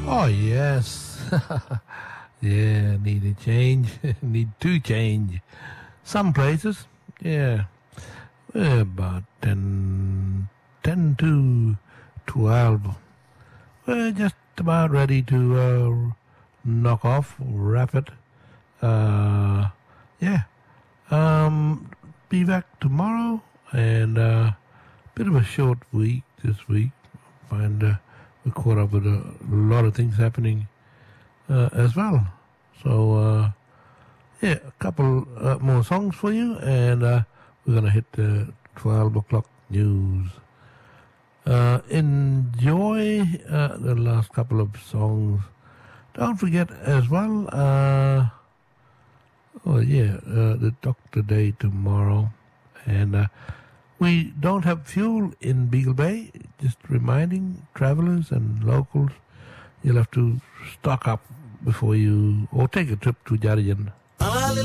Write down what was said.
Oh, yes. Yeah, need a change. Need to change. Some places, yeah. We're about 10 to 12. We're just about ready to knock off, wrap it. Yeah. Be back tomorrow, and bit of a short week this week. Find we're caught up with a lot of things happening as well. So, yeah, a couple more songs for you, and we're going to hit the 12 o'clock news. Enjoy the last couple of songs. Don't forget as well, the Doctor Day tomorrow. And we don't have fuel in Beagle Bay. Just reminding travelers and locals, you'll have to stock up before you, or take a trip to Jarijan.